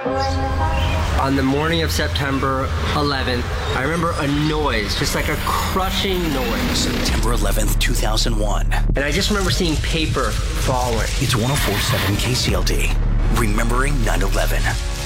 On the morning of September 11th, I remember a noise, just like a crushing noise. September 11th, 2001. And I just remember seeing paper falling. It's 104.7 KCLD. Remembering 9/11.